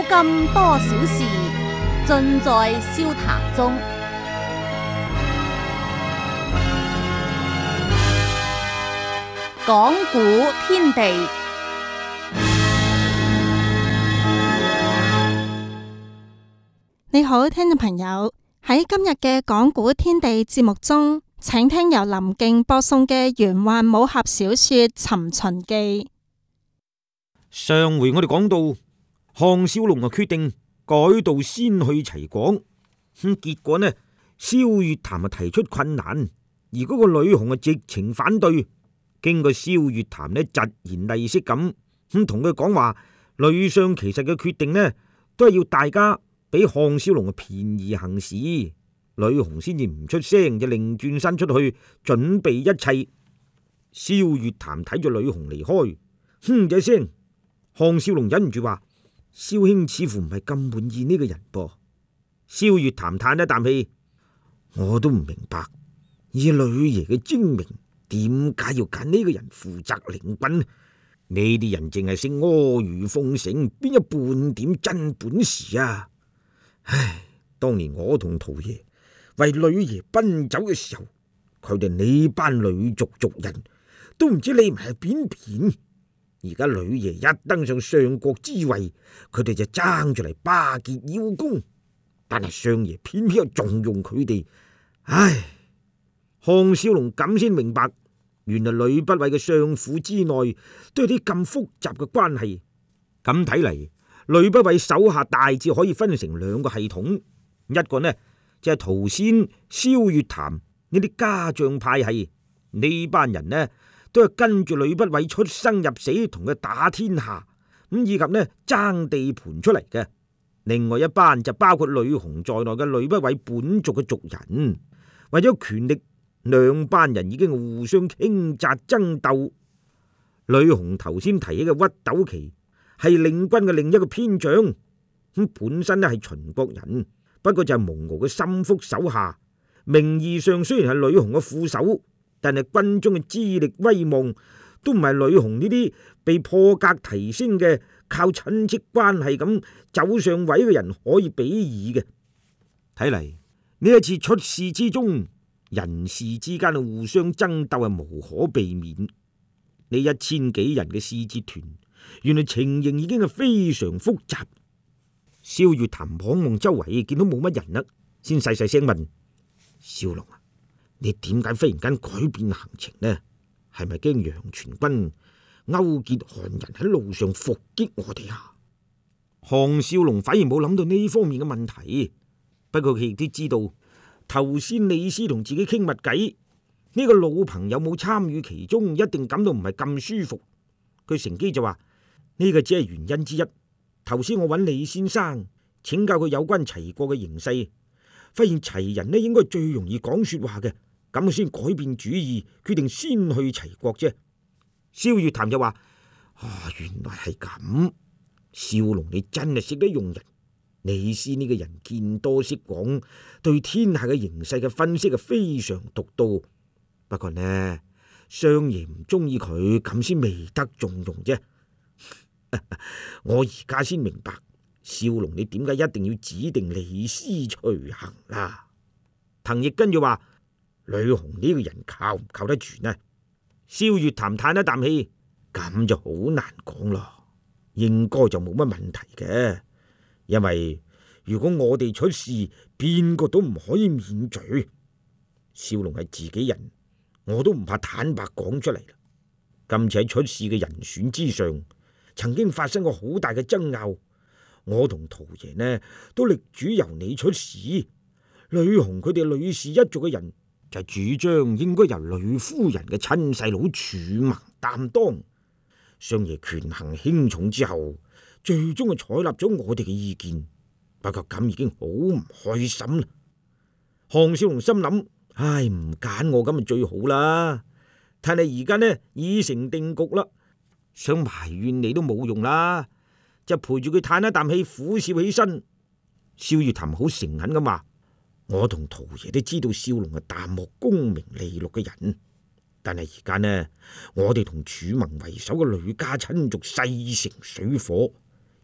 今多少事，盡在笑談中。講古天地， 你好，聽眾朋友，喺今日嘅講古天地節目中，請聽由林敬播送嘅玄幻武俠小說《尋秦記》。 上回我哋講到項少龍決定改道先去齊國，結果呢，蕭月潭提出困難，而嗰個呂紅直情反對。經過蕭月潭呢疾言厲色咁同佢講話，呂相其實嘅決定呢都係要大家俾項少龍便宜行事。呂紅先至唔出聲，就另轉身出去準備一切。蕭月潭睇住呂紅離開，哼一聲，項少龍忍唔住話：蕭兄似乎唔係咁滿意呢個人噃。蕭月潭嘆一啖氣：我都唔明白，以呂爺嘅精明，點解要揀呢個人負責領軍？呢啲人淨係識阿諛奉承，邊有半點真本事啊？唉，當年我同陶爺為呂爺奔走嘅時候，佢哋呢班呂族族人都唔知你唔係邊邊。而家呂爺一登上相國之位，佢哋就爭住嚟巴結邀功，但係相爺偏偏又重用佢哋。唉，項少龍咁先明白，原來呂不韋嘅相府之內都有啲咁複雜嘅關係。咁睇嚟，呂不韋手下大致可以分成兩個系統，一個呢就係陶仙、蕭月潭呢啲家將派系，呢班人呢都係跟住呂不韋出生入死，同佢打天下，咁以及呢爭地盤出嚟嘅。另外一班就包括呂紅在內嘅呂不韋本族嘅族人，為咗權力，兩班人已經互相傾軋爭鬥。呂紅頭先提起嘅屈斗旗係領軍嘅另一個偏將，咁本身呢係秦國人，不過就係蒙驁嘅心腹手下，名義上雖然係呂紅嘅副手，但係軍中嘅資歷威望都唔係呂紅呢啲被破格提升嘅靠親戚關係咁走上位嘅人可以比擬嘅。睇嚟呢一次出事之中，人事之間嘅互相爭鬥係無可避免。呢1000幾人嘅使節團，原來情形已經係非常複雜。蕭月潭望望周圍，見到冇乜人啦，先細細聲問：少龍啊，你點解忽然間改變行程呢？係咪驚楊全軍勾結韓人喺路上伏擊我哋啊？項少龍反而冇諗到呢方面嘅問題，不過佢亦都知道頭先李斯同自己傾密偈，呢個老朋友冇參與其中，一定感到唔係咁舒服。佢乘機就話：呢個只係原因之一。頭先我揾李先生請教佢有關齊國嘅形勢，發現齊人呢應該最容易講說話嘅，咁我先改變主意，決定先去齊國啫。蕭月潭就話：原來係咁，少龍你真係識得用人。李斯呢個人見多識廣，對天下嘅形勢嘅分析係非常獨到。不過呢，相爺唔中意佢，咁先未得重用啫。我而家先明白，少龍你點解一定要指定李斯隨行啦？滕毅跟住話：呂紅呢個人靠唔靠得住呢？蕭月潭嘆一啖氣，咁就好難講咯。應該就冇乜問題嘅。因為如果我哋出事，邊個都唔可以免罪。少龍係自己人，我都唔怕坦白講出嚟啦。今次喺出事嘅人選之上，曾經發生過好大嘅爭拗，我同陶爺呢都力主由你出事。呂紅佢哋呂氏一族嘅人就主張應該由呂夫人嘅親細佬褚萌擔當。相爺權衡輕重之後，最終係採納咗我哋嘅意見，不過咁已經好唔開心啦。項少龍心諗：唉，唔揀我咁咪最好啦。但係而家呢已成定局啦，想埋怨你都冇用啦，就陪住佢嘆一啖氣，苦笑起身。蕭月潭好誠懇咁話：我同陶爺都知道少龍係淡漠功名利祿嘅人，但係而家呢，我哋同褚萌為首嘅呂家親族勢成水火，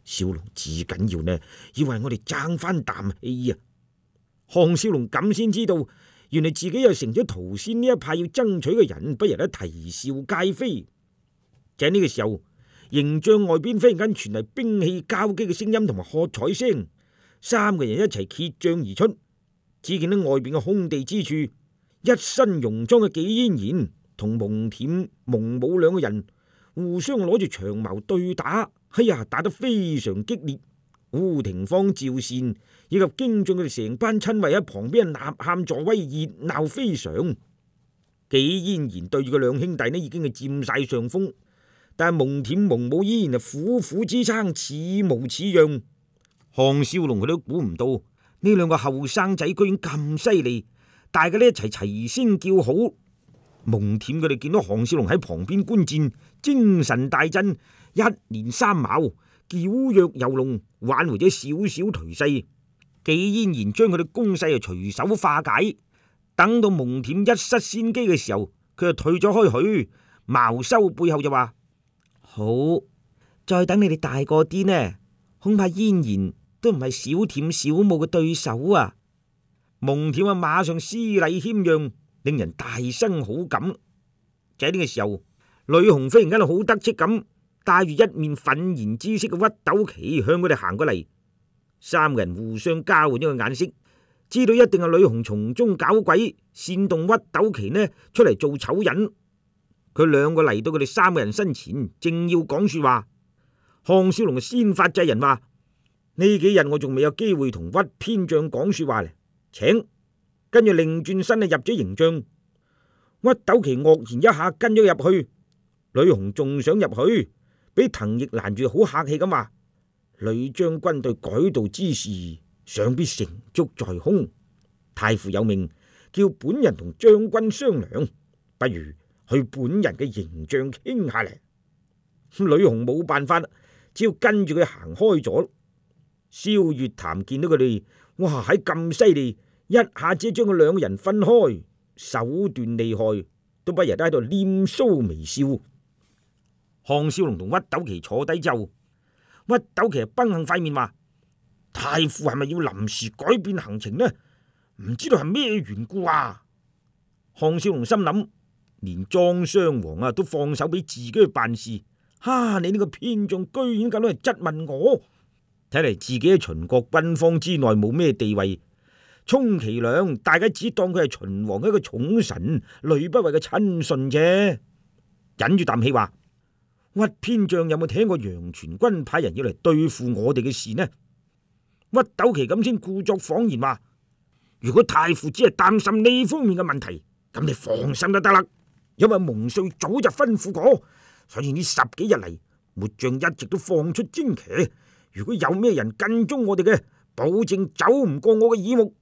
少龍至緊要呢，要為我哋爭翻啖氣啊！項少龍咁先知道，原來自己又成咗屠仙呢一派要爭取嘅人，不由得啼笑皆非。就喺呢個時候，營帳外邊忽然間傳嚟兵器交擊嘅聲音同埋喝彩聲，三個人一齊揭帳而出。只見到外邊嘅空地之處，一身戎裝嘅紀嫣然同蒙恬、蒙武兩個人互相攞住長矛對打，哎呀，打得非常激烈。烏廷芳、趙善以及京俊佢哋成班親衛喺旁邊吶喊助威，熱鬧非常。紀嫣然對住個兩兄弟呢，已經係佔晒上風，但係蒙恬、蒙武依然係苦苦支撐，似模似樣。項少龍佢都估唔到呢兩個後生仔居然咁犀利，大家呢一齊齊聲叫好。蒙恬佢哋見到項少龍喺旁邊觀戰，精神大振，一連三矛，矯若游龍，挽回咗少少頹勢。紀嫣然將佢哋攻勢隨手化解，等到蒙恬一失先機嘅時候，佢就退咗開去，矛收背後就話：好，再等你哋大個啲呢，恐怕嫣然都唔係小恬小武嘅對手啊！蒙恬啊，馬上施禮謙讓，令人大生好感。就喺呢個時候，呂紅忽然間好得戚咁，帶住一面憤然之色嘅屈斗旗向佢哋行過嚟。三個人互相交換咗個眼色，知道一定係呂紅從中搞鬼，煽動屈斗旗呢出嚟做醜人。佢兩個嚟到佢哋三個人身前，正要講說話，項少龍先發制人話：呢幾日我仲未有機會同屈偏將講說話咧，請。跟住另轉身入咗營帳，屈斗旗愕然一下跟咗入去。呂紅仲想入去，俾滕奕攔住，好客氣咁話：呂將軍對改道之事想必成竹在胸，太傅有命叫本人同將軍商量，不如去本人嘅營帳傾下嚟。呂紅冇辦法，只要跟住佢行開咗。蕭月潭見到佢哋，哇，喺咁犀利，一下子將佢兩個人分開，手段厲害，都不由得喺度臉鬚微笑。項少龍同屈斗旗坐低之後，屈斗旗繃硬塊面話：太傅係咪要臨時改變行程呢？唔知道係咩緣故啊？項少龍心諗，連莊襄王啊都放手俾自己去辦事，你呢個偏將居然咁樣嚟質問我，睇嚟自己喺秦國軍方之內冇咩地位，充其量大家只當佢係秦王一個寵臣，呂不韋嘅親信啫。忍住啖氣話：屈偏將有冇聽過楊全軍派人要嚟對付我哋嘅事呢？屈斗旗咁先故作謊言話：如果太傅只係擔心呢方面嘅問題，咁你放心就得啦，因為蒙帥早就吩咐過，所以呢10幾日嚟，末將一直都放出旌旗，如果有咩人跟蹤我哋嘅，保證走唔過我嘅耳目。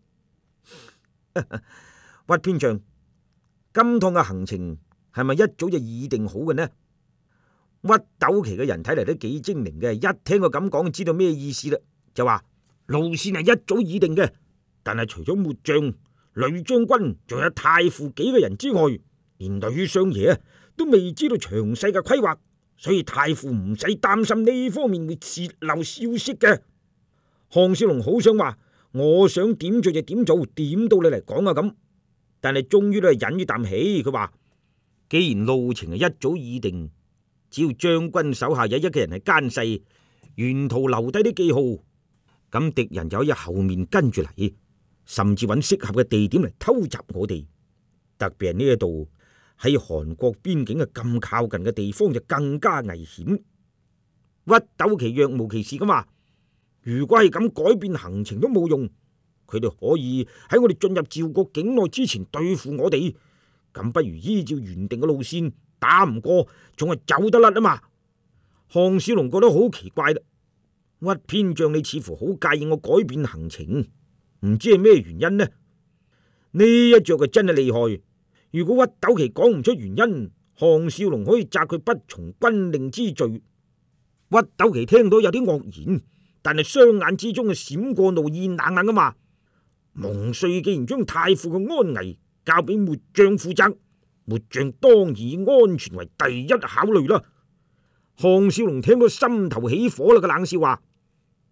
屈偏將，今趟嘅行程係咪一早就擬定好嘅呢？屈斗旗嘅人睇嚟都幾精靈嘅，一聽佢咁講，知道咩意思啦，就話路線係一早擬定嘅，但係除咗末將、呂將軍，仲有太傅幾個人之外，連呂相爺都未知道詳細嘅規劃，所以太傅唔使擔心呢方面會洩漏消息嘅。項少龍好想話，我想點做就點做，點到你嚟講啊咁，但係終於都係忍住啖氣。佢話既然路程係一早擬定，只要將軍手下有一個人係奸細，沿途留低啲記號，咁敵人就可以後面跟住嚟，甚至揾適合嘅地點嚟偷襲我哋。特別係呢一度喺韓國邊境嘅咁靠近嘅地方就更加危險。屈斗旗若無其事咁話：如果係咁，改變行程都冇用，佢哋可以喺我哋進入趙國境內之前對付我哋，咁不如依照原定嘅路線，打唔過仲係走得甩啊嘛。項少龍覺得好奇怪啦，屈偏將你似乎好介意我改變行程，唔知係咩原因呢？呢一着就真係厲害，如果屈斗旗講唔出原因，項少龍可以責佢不從軍令之罪。屈斗旗聽到有啲愕然，但係雙眼之中閃過怒意，冷冷咁話：蒙帥既然將太傅嘅安危交俾末將負責，末將當然以安全為第一考慮啦。項少龍聽到心頭起火啦，個冷笑話：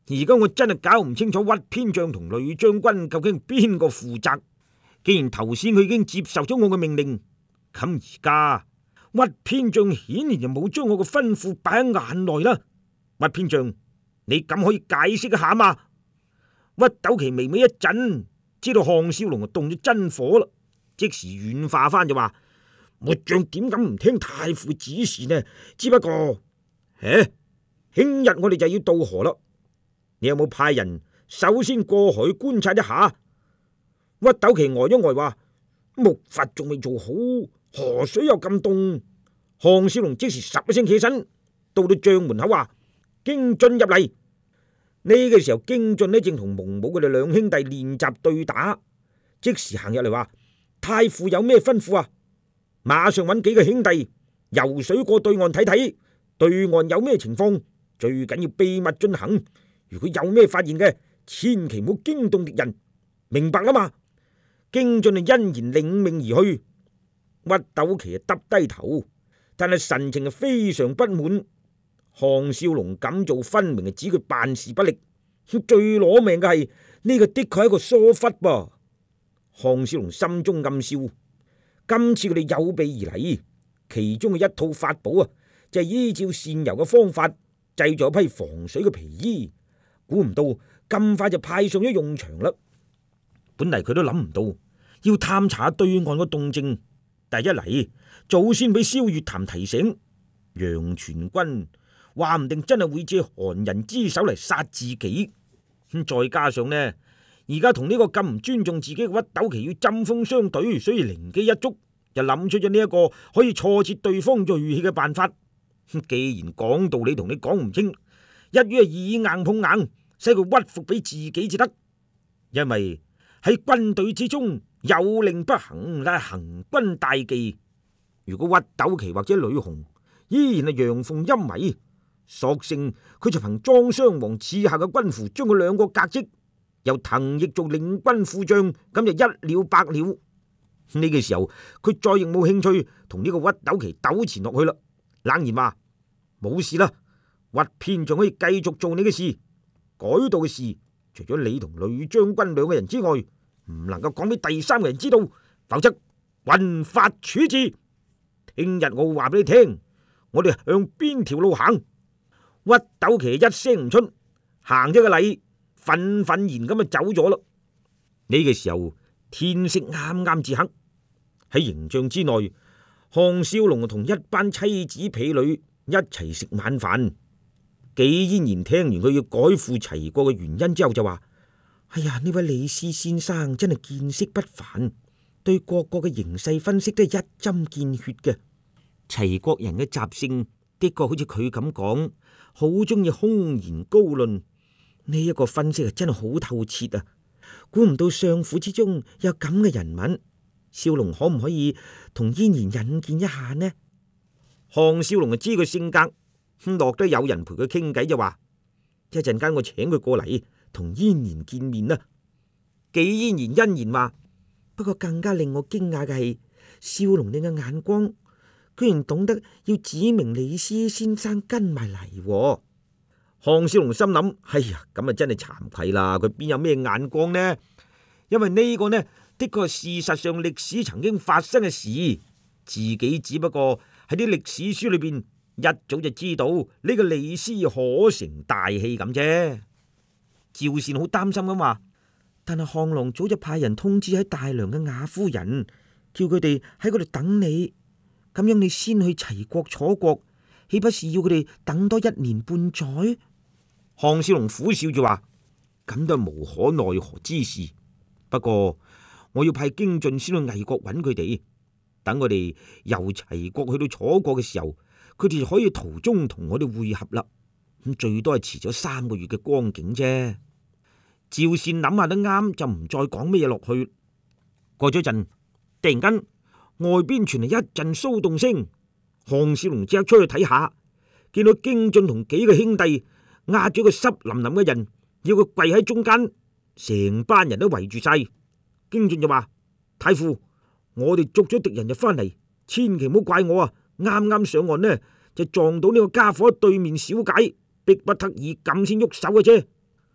而家我真係搞唔清楚屈偏將同呂將軍究竟邊個負責。既然頭先佢已經接受咗我嘅命令，咁而家屈偏將顯然就冇將我嘅吩咐擺喺眼內啦。屈偏將，你咁可以解釋一下嘛？屈斗旗微微一震，知道項少龍就動咗真火啦，即時軟化翻就話：末將點敢唔聽太傅指示呢？只不過，聽日我哋就要渡河啦。你有冇派人首先過海觀察一下？屈斗旗呆咗呆話：木筏仲未做好，河水又咁凍。項少龍即時十一聲起身，到到帳門口話：京進入嚟。呢個時候，京進呢正同蒙武佢哋兩兄弟練習對打，即時行入嚟話：太傅有咩吩咐啊？馬上揾幾個兄弟游水過對岸睇睇，對岸有咩情況，最緊要秘密進行。如果有咩發現嘅，千祈唔好驚動敵人，明白啦嘛？京進就欣然領命而去。屈斗旗啊耷低頭，但係神情係非常不滿。項少龍咁做，分明係指佢辦事不力。最攞命嘅係呢個的確係一個疏忽噃。項少龍心中暗笑，今次佢哋有備而嚟，其中嘅一套法寶啊，就係依照豉油嘅方法製作一批防水嘅皮衣。估唔到咁快就派上咗用場啦！本嚟佢都諗唔到要探查對岸嘅動靜，但一嚟早先俾蕭月潭提醒，楊全軍話唔定真係會借韓人之手嚟殺自己。再加上呢，而家同呢個咁唔尊重自己嘅屈斗旗要針鋒相對，所以靈機一觸，就諗出咗呢一個可以挫折對方銳氣嘅辦法。既然講道理同你講唔清，一於係以硬碰硬，使佢屈服俾自己至得。因為喺軍隊之中有令不行，乃係行軍大忌。如果屈斗旗或者呂紅依然係陽奉陰違，索性佢就憑莊襄王賜下嘅軍符，將佢兩個革職，由滕奕做領軍副將，咁就一了百了。呢個時候佢再亦冇興趣同呢個屈斗旗糾纏落去啦，冷言話冇事啦，屈偏仲可以繼續做你嘅事，改道嘅事除咗你同呂將軍兩個人之外，唔能夠講俾第三個人知道，否則軍法處置。聽日我會話俾你聽，我哋向邊條路行。屈斗旗一聲唔出，行咗個禮，憤憤然咁就走咗啦。呢個時候天色啱啱至黑，喺營帳之內，項少龍同一班妻子婢女一齊食晚飯。紀嫣然聽完佢要改赴齊國嘅原因之後就話：哎呀，呢位李斯先生真係見識不凡，對各國嘅形勢分析都係一針見血嘅。齊國人嘅習性的確好似佢咁講，好中意空言高論。呢一個分析係真係好透徹啊！估唔到相府之中有咁嘅人物，少龍可唔可以同嫣然引薦一下呢？項少龍就知佢性格，落得有人陪佢傾偈就話：一陣間我請佢過嚟同嫣然見面啦。紀嫣然欣然話：不過更加令我驚訝嘅係，少龍你嘅眼光居然懂得要指明李斯先生跟埋嚟。項少龍心諗：哎呀，咁啊真係慚愧啦！佢邊有咩眼光呢？因為呢個呢，的確係事實上歷史曾經發生嘅事，自己只不過喺啲歷史書裏邊一早就知道呢個李斯可成大器咁啫。趙善好擔心咁話：但係項郎早就派人通知喺大梁嘅雅夫人，叫佢哋喺嗰度等你，咁樣你先去齊國楚國，豈不是要佢哋等多1年半載？項少龍苦笑住話：咁都係無可奈何之事。不過我要派京進先去魏國揾佢哋，等我哋由齊國去到楚國嘅時候，佢哋就可以途中同我哋會合啦。咁最多係遲咗3個月嘅光景啫。趙善諗下都啱，就唔再講咩嘢落去。過咗陣，突然間外邊傳嚟一陣騷動聲，項少龍即刻出去睇下，見到京進同幾個兄弟壓住個濕淋淋嘅人，要佢跪喺中間，成班人都圍住晒。京進就話：太傅，我哋捉咗敵人就翻嚟，千祈唔好怪我啊！啱啱上岸呢，就撞到呢個家伙喺對面小解，迫不得已咁先喐手嘅啫。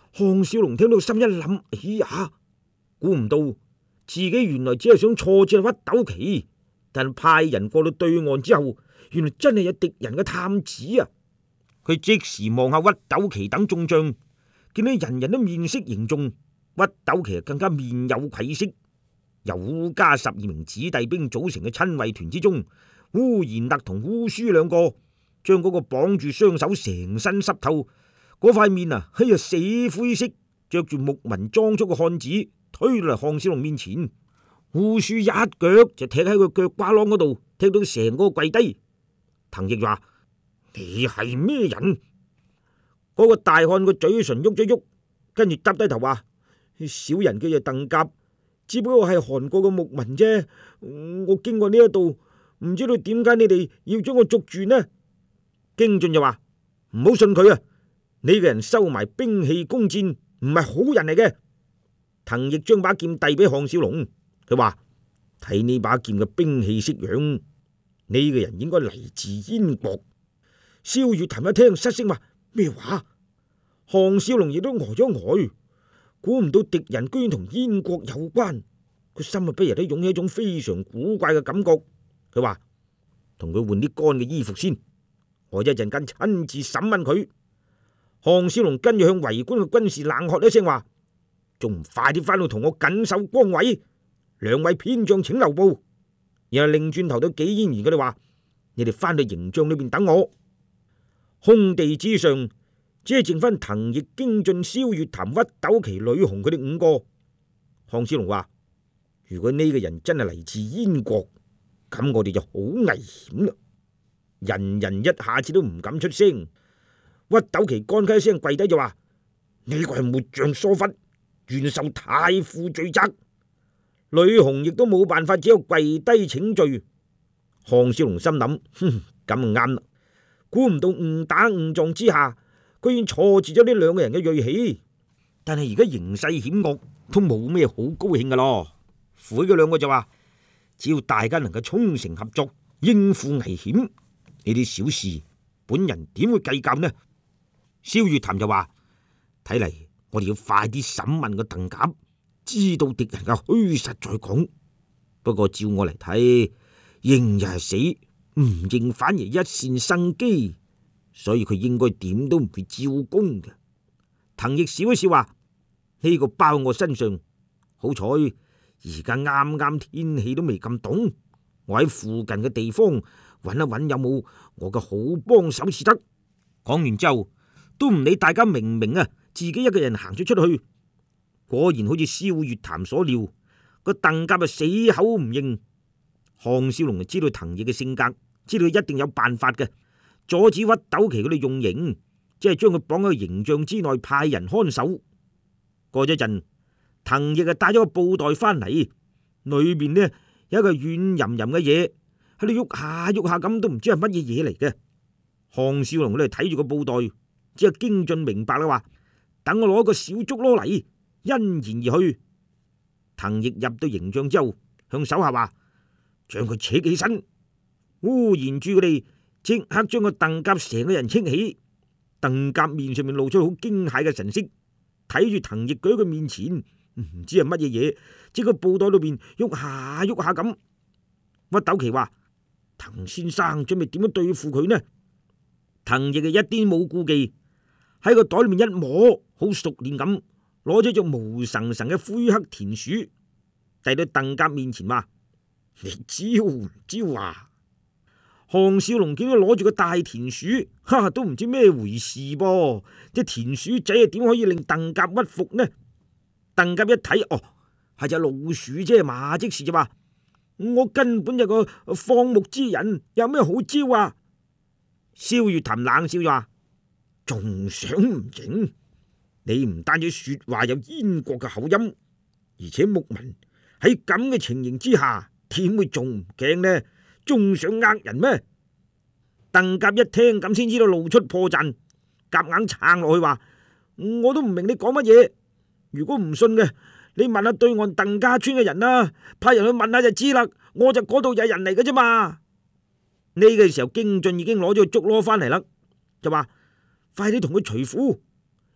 項少龍聽到心一諗，哎呀，估唔到自己原來只係想挫折屈斗旗，但派人過到對岸之後，原來真係有敵人嘅探子啊！佢即時望下屈斗旗等眾將，見到人人都面色凝重，屈斗旗更加面有愧色。由烏家12名子弟兵組成嘅親衛團之中，烏延勒同烏舒兩個將嗰個綁住雙手成身濕透嗰塊面啊，死灰色着住牧民裝束嘅漢子推落嚟項少龍面前，烏舒一腳就踢喺佢腳瓜啷嗰度，踢到成個跪低。滕毅話：你係咩人？嗰個大漢個嘴唇喐咗喐，跟住耷低頭話：小人叫做鄧甲，只不過係韓國嘅牧民啫。我經過呢一度，唔知道點解你哋要將我捉住呢？京俊就話：唔好信佢啊！呢個人收埋兵器弓箭，唔係好人嚟嘅。滕毅將把劍遞俾項少龍，佢話：睇呢把劍嘅兵器式樣，呢個人應該嚟自燕國。蕭月潭一聽失聲話：咩話？項少龍亦都呆咗呆，估唔到敵人居然同燕國有關，個心啊不由得湧起一種非常古怪嘅感覺。佢話：同佢換啲乾嘅衣服先，我一陣間親自審問佢。項少龍跟住向圍觀嘅軍士冷喝一聲話：仲唔快啲翻去同我緊守崗位？兩位偏將請留步。然後擰轉頭對紀嫣然佢哋話：你哋翻去營帳裏邊等我。空地之上只係剩翻滕毅、京俊、蕭月潭、屈斗旗、呂紅佢哋5個。項少龍話：如果呢個人真係嚟自燕國，咁我哋就好危險啦。人人一下子都唔敢出聲。屈斗旗乾咳一聲跪低就話：呢個係末將疏忽，願受太傅罪責。呂紅亦都冇辦法，只有跪低請罪。項少龍心諗：咁啱啦，估唔到誤打誤撞之下，居然挫折咗呢兩個人嘅銳氣。但係而家形勢險惡，都冇咩好高興噶咯。悔嘅兩個就話：只要大家能夠衷誠合作，應付危險，呢啲小事，本人點會計較呢？蕭月潭就話：睇嚟我哋要快啲審問個鄧甲，知道敵人嘅虛實再講。不過照我嚟睇，認就係死，唔認反而一線生機，所以佢應該點都唔會招供嘅。滕毅笑一笑話：呢個包我身上，好彩而家啱啱天氣都未咁凍，我喺附近嘅地方揾一揾有冇我嘅好幫手至得。講完之後，都唔理大家明唔明啊，自己一個人行咗出去。果然好似蕭月潭所料，個鄧甲死口唔認。項少龍就知道滕毅嘅性格，知道佢一定有辦法嘅，阻止屈斗旗佢哋用刑，即係將佢綁喺營帳之內，派人看守。過咗陣，滕毅就帶咗個布袋翻嚟，裏邊呢有一個軟吟吟嘅嘢喺度喐下喐下咁，都唔知係乜嘢嘢嚟嘅。項少龍佢哋睇住個布袋，只係京俊明白啦，話等我攞個小竹籮嚟，欣然而去。滕毅入到營帳之後，向手下話：將佢扯起身。烏延住佢哋即刻將個鄧甲成個人扯起。鄧甲面上面露出好驚訝嘅神色，睇住滕毅舉喺佢面前，唔知係乜嘢嘢，即個布袋裏邊喐下喐下咁。屈斗旗話：滕先生準備點樣對付佢呢？滕毅嘅一啲冇顧忌，喺個袋裏面一摸，好熟練咁攞咗隻毛神神嘅灰黑田鼠，遞到鄧甲面前話：你招唔招啊？項少龍見到攞住個大田鼠，都唔知咩回事噃。隻田鼠仔啊，點可以令鄧甲屈服呢？鄧甲一睇，哦，係隻老鼠啫嘛，即時就話：我根本就個放牧之人，有咩好招啊？蕭月潭冷笑話：仲想唔認？你唔單止說話有燕國嘅口音，而且牧民喺咁嘅情形之下，點會仲唔驚呢？仲想呃人咩？鄧甲一聽咁先知道露出破綻，夾硬撐落去話：我都唔明你講乜嘢。如果唔信嘅，你問下對岸鄧家村嘅人啦，派人去問下就知啦。我就嗰度有人嚟嘅啫嘛。呢個時候，京俊已經攞咗個竹籮翻嚟啦，就話：快啲同佢除褲。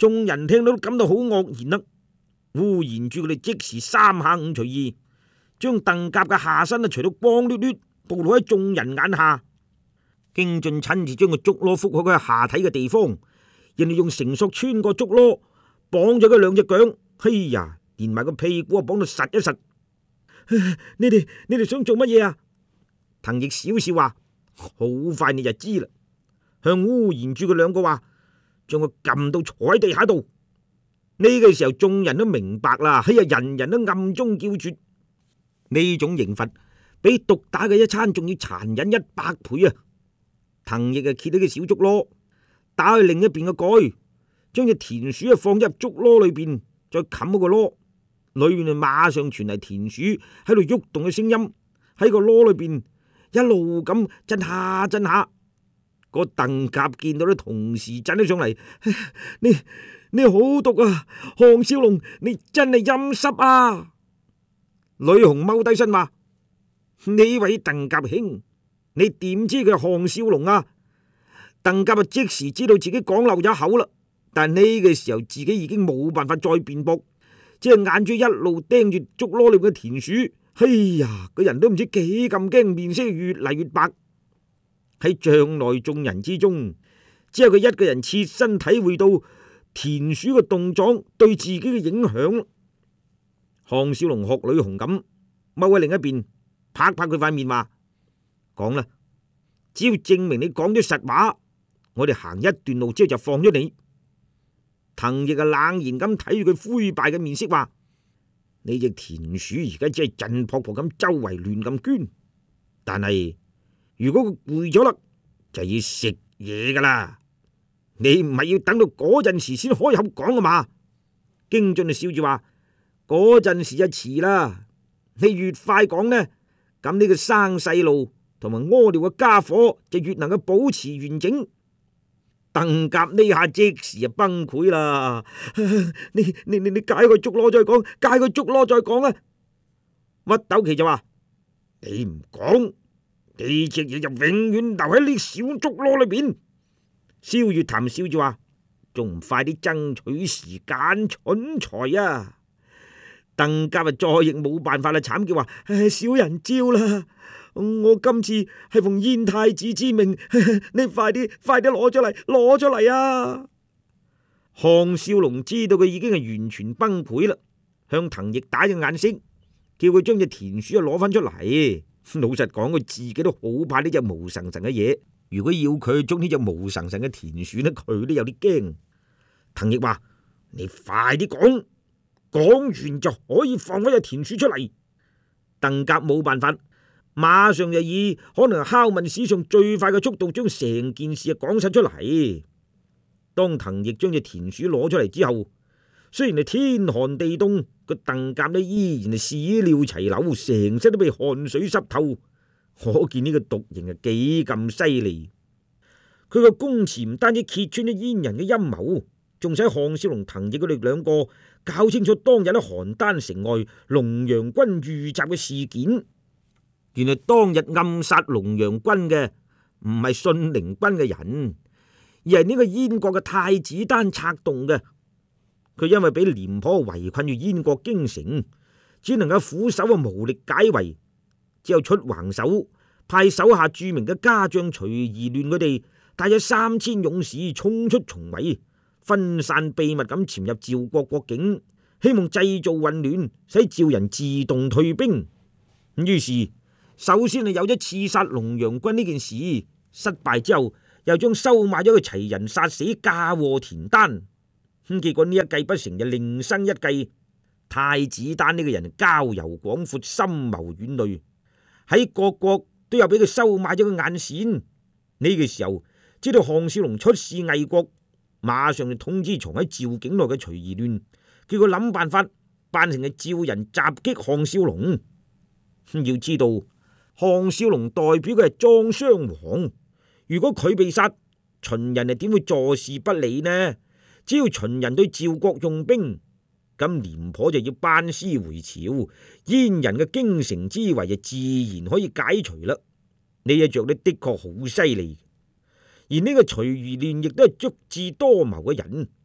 眾人聽到都感到好愕然啦。烏延柱佢哋即時三下五除二，將鄧甲嘅下身除到光脫脫，暴露喺眾人眼下。經進親自將個竹籮覆喺佢下體嘅地方，人哋用繩索穿過竹籮，綁咗佢兩隻腳，嘿呀，連埋個屁股啊綁到實一實。你哋想做乜嘢啊？滕奕笑笑話：好快你就知啦。向烏延柱佢兩個話，將佢撳到坐喺地下度。呢個時候眾人都明白啦，嘿呀，人人都暗中叫絕。呢種刑罰比毒打嘅一餐仲要殘忍100倍啊！滕奕揭起個小竹籮，打去另一邊嘅蓋，將隻田鼠放入竹籮裏邊，再冚嗰個籮，裏面馬上傳嚟田鼠喺度喐動嘅聲音，喺個籮裏邊一路咁震下震下。個鄧甲見到都同時震咗上嚟，你好毒啊！項少龍，你真係陰濕啊！呂紅踎低身話：呢位鄧甲兄，你點知佢係項少龍啊？鄧甲即時知道自己講漏咗口啦，但呢個時候自己已經冇辦法再辯駁，只係眼珠一路盯住竹籮裏嘅田鼠。哎呀，個人都唔知幾咁驚，面色越嚟越白。喺帳內眾人之中，只有佢一個人切身體會到田鼠嘅動作對自己嘅影響。項少龍學呂紅咁踎喺另一邊，拍拍佢塊面話：講啦，只要證明你講咗實話，我哋行一段路之後就放咗你。滕奕冷然咁睇住佢灰敗嘅面色話：呢隻田鼠而家只係震撲撲咁周圍亂咁捐，但係如果佢攰咗啦，就要食嘢噶啦。你唔係要等到嗰陣時先開口講啊嘛？經進就笑住話：嗰陣時就遲啦。你越快講呢，咁呢個生細路同埋屙尿嘅家伙就越能夠保持完整。鄧甲呢下即時就崩潰啦！你解個竹籮再講，解個竹籮再講啊！屈斗奇就話：你唔講，呢隻嘢就永遠留喺呢小竹籮裏邊。蕭月潭笑住話：仲唔快啲爭取時間，蠢材啊！鄧甲再亦冇辦法啦，慘叫話：小人招啦！我今次係奉燕太子之命，你快啲攞咗嚟啊！項少龍知道佢已經係完全崩潰啦，向滕奕打咗眼色，叫佢將隻田鼠攞翻出嚟。老實講，佢自己都好怕呢隻毛神神嘅嘢。如果要佢捉呢隻毛神神嘅田鼠呢，佢都有啲驚。滕奕話：你快啲講，講完就可以放翻隻田鼠出嚟。鄧甲冇辦法，馬上就以可能係拷問史上最快嘅速度，將成件事講晒出嚟。當滕奕將隻田鼠攞出嚟之後，雖然係天寒地凍，個鄧甲呢依然係屎尿齊流，成身都被汗水濕透，可見呢個毒刑係幾咁犀利。佢個供詞唔單止揭穿咗燕人嘅陰謀，仲使項少龍、滕奕佢哋兩個搞清楚當日喺邯鄲城外龍陽軍遇襲嘅事件。原來當日暗殺龍陽軍嘅唔係信陵軍嘅人，而係呢個燕國嘅太子丹策動嘅。佢因為俾廉頗圍困住燕國京城，只能夠俯首無力解圍，之後出橫手，派手下著名嘅家將徐宜亂佢哋帶咗3000勇士衝出重圍，分散秘密咁潛入趙國國境，希望製造混亂，使趙人自動退兵。於是首先係有咗刺殺龍陽軍呢件事，失敗之後又將收買咗佢齊人殺死，嫁禍田單。結果呢一計不成就另生一計。太子丹呢個人交遊廣闊，深謀遠慮，喺各國都有俾佢收買咗個眼線。呢個時候知道項少龍出使魏國，馬上就通知藏喺趙境內嘅徐宜亂，叫佢諗辦法扮成係趙人襲擊項少龍。要知道項少龍代表嘅係莊襄王，如果佢被殺，秦人係點會坐視不理呢？只要秦人對趙國用兵，咁廉頗就要班師回朝，燕人嘅京城之圍就自然可以解除啦。呢一着呢的確好犀利，而呢個徐宜亂亦都係足智多謀嘅人，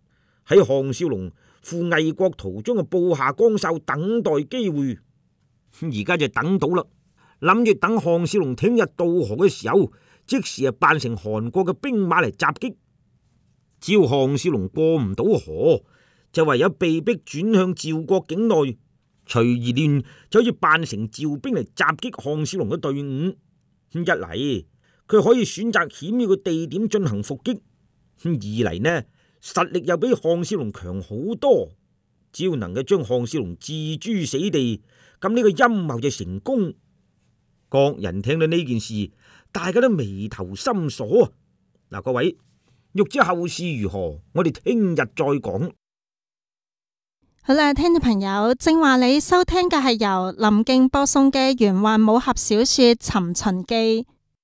喺項少龍赴魏國途中布下崗哨，等待機會。而家就等到啦，諗住等項少龍聽日渡河嘅時候，即時扮成韓國嘅兵馬嚟襲擊。只要項少龍過唔到河，就唯有被逼轉向趙國境內。隨而亂就好似扮成趙兵嚟襲擊項少龍嘅隊伍。一嚟佢可以選擇險要嘅地點進行伏擊，二嚟呢實力又比項少龍強好多。只要能夠將項少龍置諸死地，咁呢個陰謀就成功。各人聽到呢件事，大家都眉頭深鎖。嗱，各位欲知後事如何，我哋聽日再講。 好啦，聽眾朋友，正話你收聽嘅係由林敬播送嘅玄幻武俠小說《尋秦記》。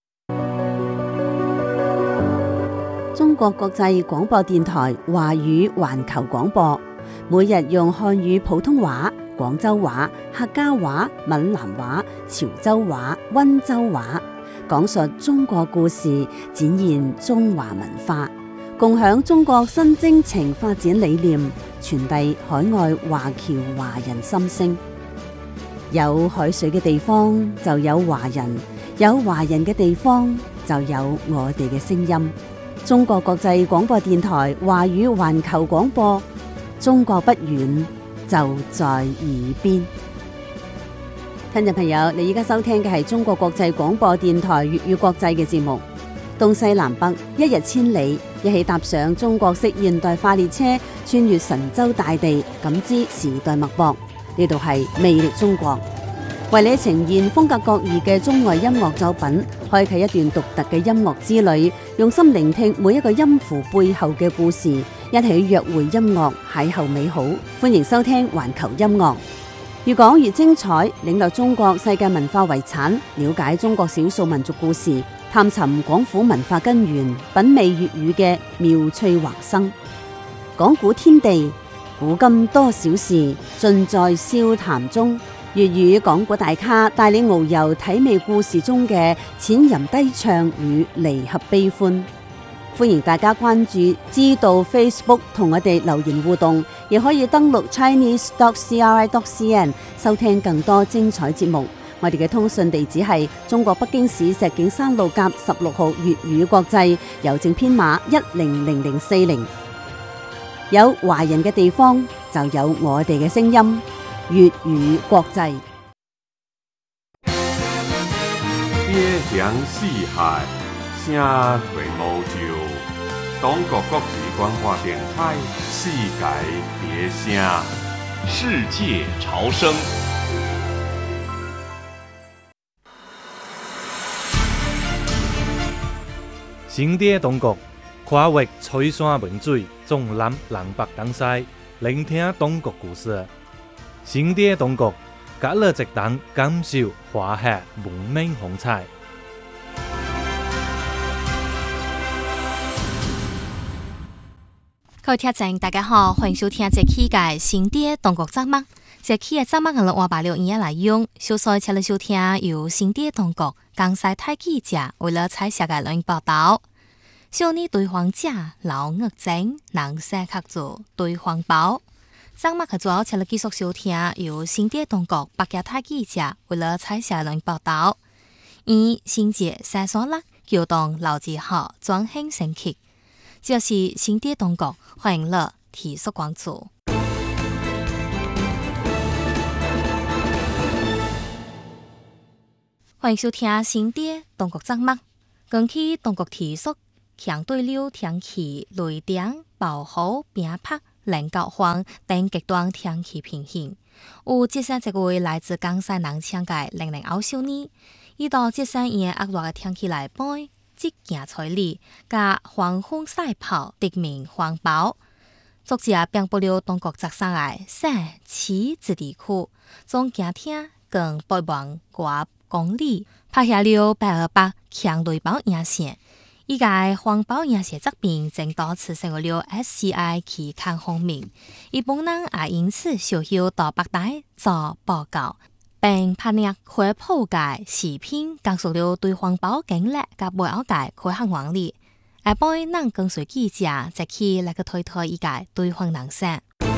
中國國際廣播電台華語環球廣播，每日用漢語普通話、廣州話、客家話、閩南話、潮州話、溫州話，講述中國故事，展現中華文化，共享中國新征程發展理念，傳遞海外華僑華人心聲。有海水嘅地方就有華人，有華人嘅地方就有我哋嘅聲音。中國國際廣播電台華語環球廣播，中國不遠，就在耳邊。聽眾朋友，你而家收聽嘅係中國國際廣播電台粵語國際嘅節目。東西南北，一日千里，一起踏上中國式現代化列車，穿越神州大地，感知時代脈搏。呢度係魅力中國，為你呈現風格各異嘅中外音樂作品，開啟一段獨特嘅音樂之旅，用心聆聽每一個音符背後嘅故事，一起約會音樂，邂逅美好。歡迎收聽環球音樂，越講越精彩，領略中國世界文化遺產，了解中國少數民族故事，探尋廣府文化根源，品味粵語嘅妙趣橫生。講古天地，古今多少事，盡在笑談中。粵語講古大咖帶你遨遊體味故事中嘅淺吟低唱與離合悲歡。歡迎大家關注知道 Facebook 同我哋留言互動，亦可以登錄 chinese.cri.cn 收聽更多精彩節目。我哋嘅通訊地址係中國北京市石景山路甲16號粵語國際，郵政編碼100040。有華人嘅地方就有我哋嘅聲音，粵語國際。 邊疆四海，聲隨無就。中國國際廣播電台世界別聲，世界潮聲。 新店中國，跨越翠山文水，縱覽南北東西，聆聽中國故事。新店中國，隔了直檔感受華夏文明風采。 各位聽眾大家好，歡迎收聽這期嘅新店中國節目。這期嘅節目我哋話白了而家嚟用，小賽請你收聽由新店中國江西大記者為了採寫嘅錄音報道。少年對方者老惡整，能寫客做對方包。節目嘅主要請你繼續收聽由新店中國北京大記者為了採寫嘅錄音報道。以新節寫所啦，叫當劉志豪莊興升級。這是新店中國歡迎樂體恤關注。歡迎收聽新店中國節目。根據中國體恤強對流天氣雷電、暴雨、冰雹、冷教荒等極端天氣情形，有接生一位來自江西南昌嘅00後少年，遇到接生以惡劣嘅天氣來背。即行彩禮加黃昏賽跑敵名黃包，作者並不了中國浙山嘅山市之地區，總行廳更8萬多公里，拍下了128強雷暴影線。依個黃包影線側邊正多次成為了 SCI 期刊封面，日本人也因此受邀到北大做報告。並拍攝開鋪嘅視頻，講述了對黃包經歷及背後嘅開行往例。 下輩人跟隨記者，就去那個推推一個對方人生。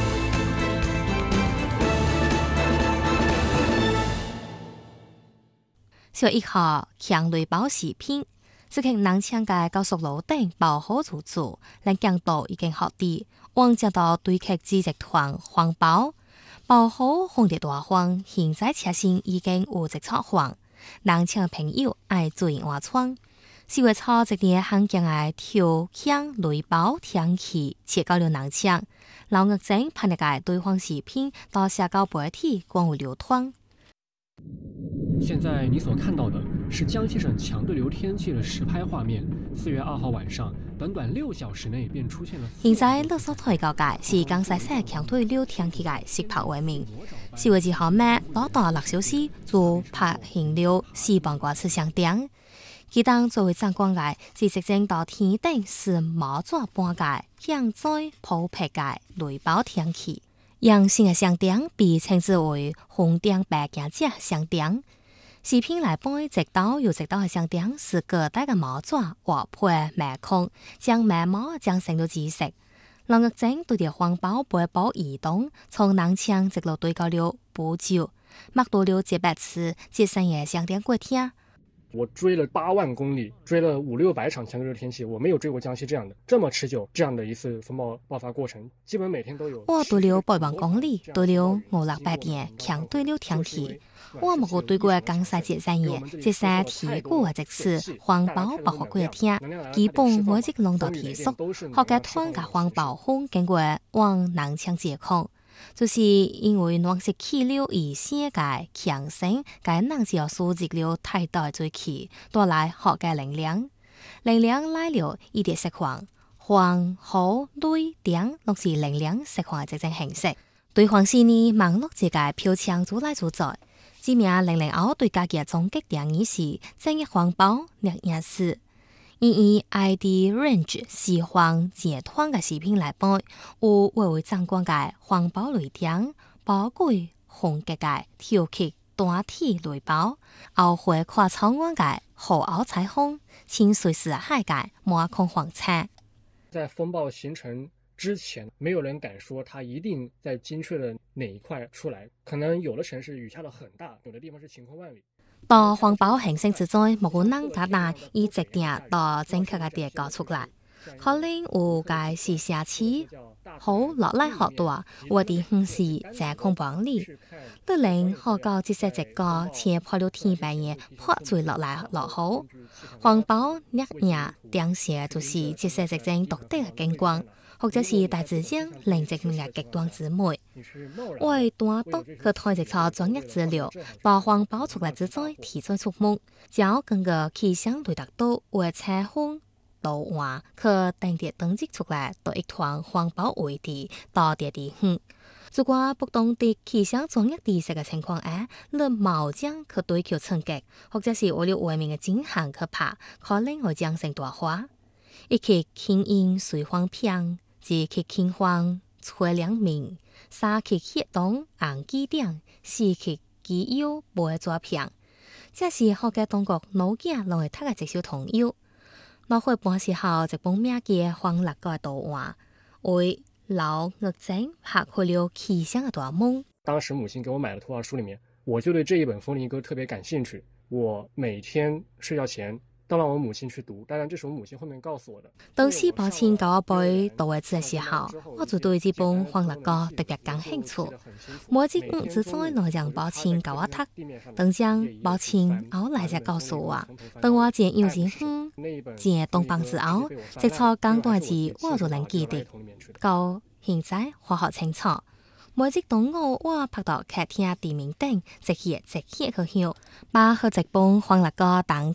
小1號強雷暴視頻，即係南昌嘅高速路頂爆好處處，連強度已經學啲，往接到對客自治團黃包，爆好紅地大荒，現在車線已經有直錯荒，南昌朋友愛注意安全。4月初一年行經嘅跳響雷暴天氣，切到了南昌，老惡整拍呢個對方視頻到社交媒體廣為流傳。 現在你所看到的是江西省強對流天氣的實拍畫面。4月2號晚上，短短6小時內便出現了。 現在你所睇到嘅是江西省強對流天氣嘅實拍畫面。4月2號晚短短6小時就拍現了4萬多次相點。其當作為壯觀嘅是直正到天頂是毛爪般嘅響災普遍嘅雷暴天氣。陽性嘅相點被稱之為紅頂白鏡者相點。視頻來背直刀又直刀嘅相點是各大嘅毛爪劃破眉孔，將眉毛將成到紫色。老惡整對住黃包背包移動，從南昌直落對到了補州，麥到了700次接生嘅相點過天。 我追了8萬公里，追了500-600場強對流天氣，我沒有追過江西這樣的這麼持久這樣的一次風暴爆發過程，基本每天都有。 我對了8萬公里，對了500點強對流天氣。我冇對過江西節生嘢，即係提過嘅即次黃包爆發過嘅天，基本每隻龍都提速，學嘅團嘅黃包空經過往南昌接控。就是因為暖色氣流而生嘅強聲，嘅人只有數值了太大最起，帶來學嘅能量來了一點釋放，黃好雷點落是能量釋放嘅直正形式。對方是呢網絡之界票槍組來組在，知名005對家嘅終極定義是正一黃包2事。以 ID range 是黃截團嘅視頻來播，有微微壯觀嘅黃包雷點，寶貴紅嘅嘅跳起大體雷暴，後會跨草灣嘅紅袄彩虹，清水市海嘅滿空黃彩。 在風暴形成之前，沒有人敢說它一定在精確的哪一塊出來，可能有的城市雨下得很大，有的地方是晴空萬里。 到黃包形成之災，冇能簡單以直定到正確嘅地搞出來，可能有嘅是下次好落來好多，或者是這空幫里，都令學校這些直個切破了天白嘢破墜落來落好。黃包2當時就是這些直正獨特嘅景觀。或者是大自然令殖民嘅極端之美，為單獨去睇直錯專業資料，把黃包出來之災提出觸目，將更個氣象對達到為車風導畫去定點登記出來，到一團黃包為地到地地如果不懂得氣象專業知識嘅情況下，你冇將去對橋衝擊，或者是為了外面嘅景象去拍，可能會將成大花。一期輕音隨風飄。2期輕黃吹兩面，3期黑洞硬機點，4期機腰背抓平。這是學嘅中國腦筋來睇嘅直小童謠。落去半時候就本名嘅黃立個導畫，為老惡整拍開了氣象嘅大夢。 當時母親給我買了圖畫書裡面，我就對這一本風鈴歌特別感興趣。我每天睡覺前都讓我母親去讀，當然這是我母親後面告訴我的。當時母親教我背讀嘅字嘅時候，我就對這本黃立歌特別感興趣。每支只在內讓母親教我讀，等將母親後來才告訴我，等我見幼稚園見東方之後，直錯簡短字我就能記得，到現在我學清楚。每隻動物我拍到客廳地面頂，直熱去響，把佢直本黃立歌當